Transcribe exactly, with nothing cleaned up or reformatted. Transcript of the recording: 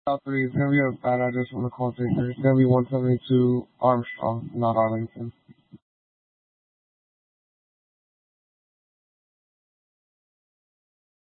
South three is gonna be a bad address from the call taker. It's gonna be one seventy-two Armstrong, not Arlington.